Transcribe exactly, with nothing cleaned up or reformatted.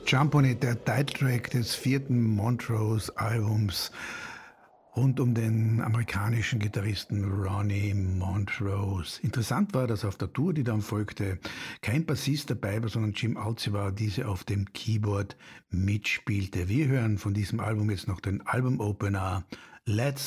Jump on It, der Titeltrack des vierten Montrose-Albums rund um den amerikanischen Gitarristen Ronnie Montrose. Interessant war, dass auf der Tour, die dann folgte, kein Bassist dabei war, sondern Jim Altsy war, diese auf dem Keyboard mitspielte. Wir hören von diesem Album jetzt noch den Album-Opener Let's